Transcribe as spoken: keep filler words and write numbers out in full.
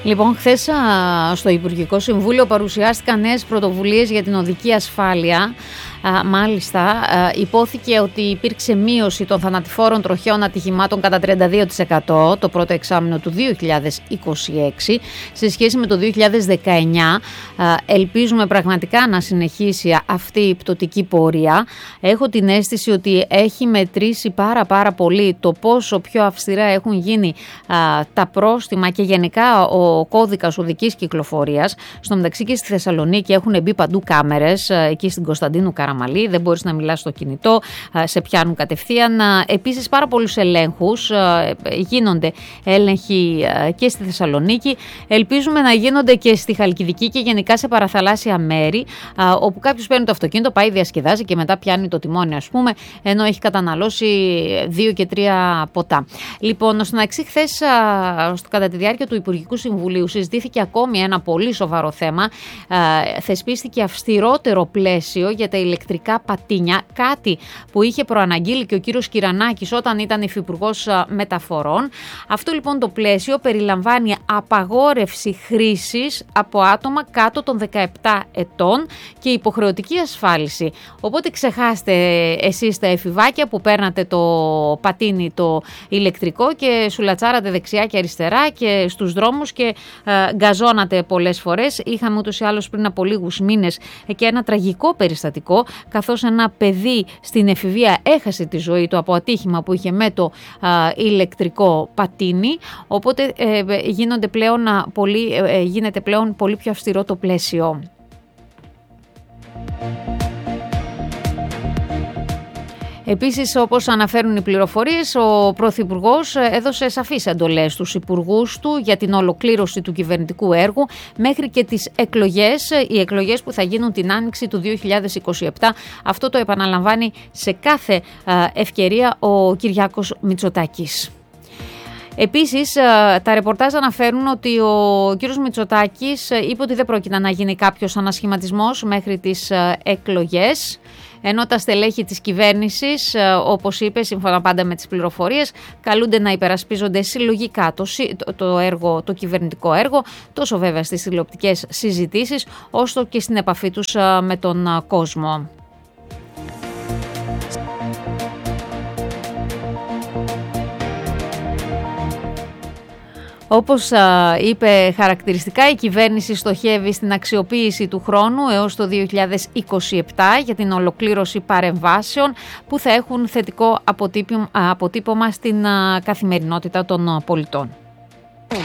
Λοιπόν, χθες στο Υπουργικό Συμβούλιο παρουσιάστηκαν νέες πρωτοβουλίες για την οδική ασφάλεια. Α, μάλιστα, α, υπόθηκε ότι υπήρξε μείωση των θανατηφόρων τροχαίων ατυχημάτων κατά τριάντα δύο τοις εκατό το πρώτο εξάμηνο του δύο χιλιάδες είκοσι έξι σε σχέση με το δύο χιλιάδες δεκαεννιά. Α, ελπίζουμε πραγματικά να συνεχίσει αυτή η πτωτική πορεία. Έχω την αίσθηση ότι έχει μετρήσει πάρα πάρα πολύ το πόσο πιο αυστηρά έχουν γίνει α, τα πρόστιμα και γενικά ο κώδικας οδικής κυκλοφορίας. Στο μεταξύ και στη Θεσσαλονίκη έχουν μπει παντού κάμερες, εκεί στην Κωνσταντίνου Καραμαλή. Δεν μπορείς να μιλάς στο κινητό, σε πιάνουν κατευθείαν. Επίσης πάρα πολλούς ελέγχους, γίνονται έλεγχοι και στη Θεσσαλονίκη. Ελπίζουμε να γίνονται και στη Χαλκιδική και γενικά σε παραθαλάσσια μέρη, όπου κάποιος παίρνει το αυτοκίνητο, πάει διασκεδάζει και μετά πιάνει το τιμόνι, ας πούμε, ενώ έχει καταναλώσει δύο και τρία ποτά. Λοιπόν, στο μεταξύ, χθες κατά τη διάρκεια του Υπουργικού Συμβουλίου συζητήθηκε ακόμη ένα πολύ σοβαρό θέμα. Θεσπίστηκε αυστηρότερο πλαίσιο για τα ηλεκτρικά πατίνια, κάτι που είχε προαναγγείλει και ο κύριος Κυρανάκης όταν ήταν υφυπουργός μεταφορών. Αυτό λοιπόν το πλαίσιο περιλαμβάνει απαγόρευση χρήσης από άτομα κάτω των δεκαεπτά ετών και υποχρεωτική ασφάλιση. Οπότε ξεχάστε εσείς τα εφηβάκια που παίρνατε το πατίνι το ηλεκτρικό και σουλατσάρατε δεξιά και αριστερά και στους δρόμους και ε, γκαζώνατε πολλές φορές. Είχαμε ούτως ή άλλως πριν από λίγους μήνες και ένα τραγικό περιστατικό, καθώς ένα παιδί στην εφηβεία έχασε τη ζωή του από ατύχημα που είχε με το α, ηλεκτρικό πατίνι. Οπότε ε, γίνονται πλέον, πολύ, ε, γίνεται πλέον πολύ πιο αυστηρό το πλαίσιο. Επίσης, όπως αναφέρουν οι πληροφορίες, ο Πρωθυπουργός έδωσε σαφείς εντολές στους υπουργούς του για την ολοκλήρωση του κυβερνητικού έργου μέχρι και τις εκλογές, οι εκλογές που θα γίνουν την άνοιξη του δύο χιλιάδες είκοσι επτά. Αυτό το επαναλαμβάνει σε κάθε ευκαιρία ο Κυριάκος Μητσοτάκης. Επίσης, τα ρεπορτάζ αναφέρουν ότι ο κύριος Μητσοτάκης είπε ότι δεν πρόκειται να γίνει κάποιος ανασχηματισμός μέχρι τις εκλογές, ενώ τα στελέχη της κυβέρνησης, όπως είπε, σύμφωνα πάντα με τις πληροφορίες, καλούνται να υπερασπίζονται συλλογικά το, το, έργο, το κυβερνητικό έργο, τόσο βέβαια στις τηλεοπτικές συζητήσεις, όσο και στην επαφή τους με τον κόσμο. Όπως α, είπε χαρακτηριστικά, η κυβέρνηση στοχεύει στην αξιοποίηση του χρόνου έως το δύο χιλιάδες είκοσι επτά για την ολοκλήρωση παρεμβάσεων που θα έχουν θετικό αποτύπωμα στην α, καθημερινότητα των πολιτών.